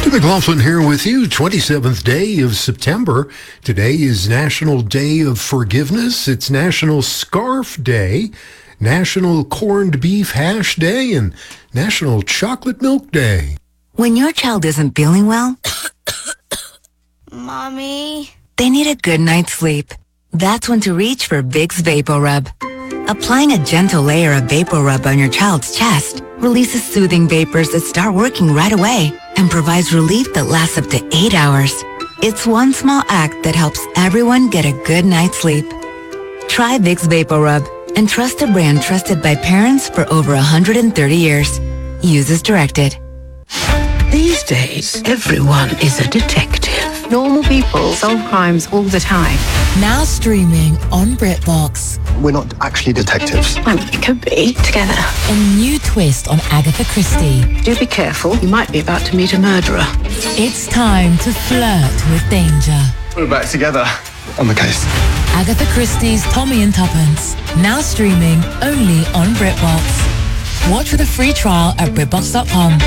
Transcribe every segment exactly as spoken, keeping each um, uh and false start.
McLaughlin here with you, twenty-seventh day of September. Today is National Day of Forgiveness. It's National Scarf Day, National Corned Beef Hash Day, and National Chocolate Milk Day. When your child isn't feeling well, Mommy, they need a good night's sleep. That's when to reach for Vicks VapoRub. Applying a gentle layer of VapoRub on your child's chest releases soothing vapors that start working right away and provides relief that lasts up to eight hours. It's one small act that helps everyone get a good night's sleep. Try Vicks VapoRub and trust a brand trusted by parents for over one hundred thirty years. Use as directed. These days, everyone is a detective. Normal people solve crimes all the time. Now streaming on BritBox. We're not actually detectives. Well, it could be together. A new twist on Agatha Christie. Do be careful. You might be about to meet a murderer. It's time to flirt with danger. We're back together on the case. Agatha Christie's Tommy and Tuppence. Now streaming only on BritBox. Watch with a free trial at BritBox dot com.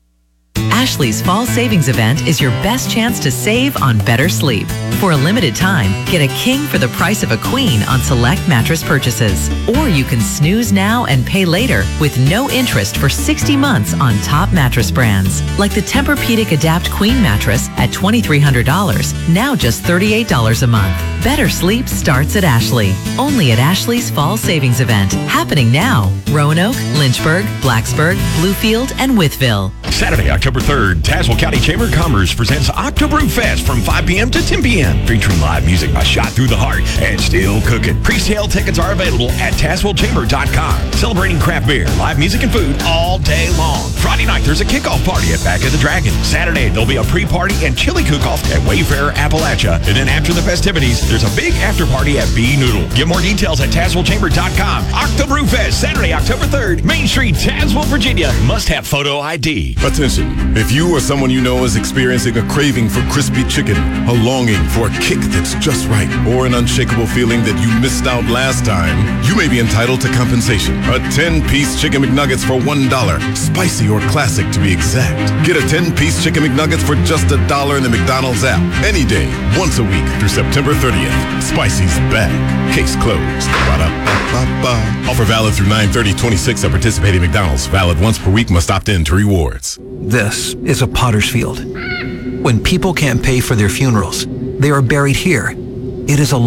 Ashley's Fall Savings Event is your best chance to save on better sleep. For a limited time, get a king for the price of a queen on select mattress purchases. Or you can snooze now and pay later with no interest for sixty months on top mattress brands. Like the Tempur-Pedic Adapt Queen mattress at twenty-three hundred dollars, now just thirty-eight dollars a month. Better sleep starts at Ashley. Only at Ashley's Fall Savings Event. Happening now. Roanoke, Lynchburg, Blacksburg, Bluefield, and Wytheville. Saturday, October third, Tazewell County Chamber of Commerce presents Oktoberfest from five p.m. to ten p.m. featuring live music by Shot Through the Heart and Still Cooking. Pre-sale tickets are available at Tazewell Chamber dot com. Celebrating craft beer, live music, and food all day long. Friday night, there's a kickoff party at Back of the Dragon. Saturday, there'll be a pre-party and chili cook-off at Wayfarer, Appalachia. And then after the festivities, there's a big after-party at B Noodle. Get more details at Tazewell Chamber dot com. Oktoberfest, Saturday, October third, Main Street, Tazewell, Virginia. Must have photo I D. Attention, if you or someone you know is experiencing a craving for crispy chicken, a longing for a kick that's just right, or an unshakable feeling that you missed out last time, you may be entitled to compensation. A ten-piece Chicken McNuggets for one dollar, spicy or classic to be exact. Get a ten-piece Chicken McNuggets for just a dollar in the McDonald's app, any day, once a week through September thirtieth. Spicy's back. Case closed. Ba-da-ba-ba-ba. Offer valid through nine thirty twenty-six at participating McDonald's. Valid once per week. Must opt in to rewards. This is a potter's field. When people can't pay for their funerals, they are buried here. It is a